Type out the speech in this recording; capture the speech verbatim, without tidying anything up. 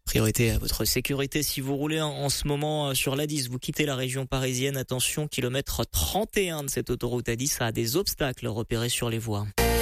Priorité à votre sécurité si vous roulez en ce moment sur l'A dix, vous quittez la région parisienne. Attention, kilomètre trente et un de cette autoroute A dix a des obstacles repérés sur les voies.